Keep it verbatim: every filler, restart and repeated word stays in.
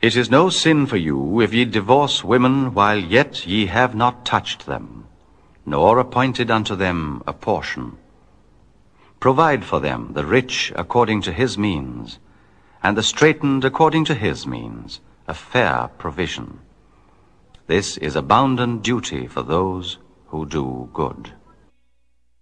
It is no sin for you if ye divorce women while yet ye have not touched them, nor appointed unto them a portion. Provide for them the rich according to his means, and the straitened according to his means, a fair provision. This is a bounden duty for those who do good.